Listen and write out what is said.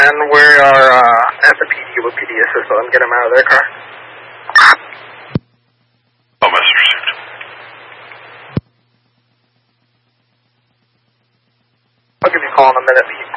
man. We are at the PD with PD assist them. Get them out of their car. Oh, message received. I'll give you a call in a minute.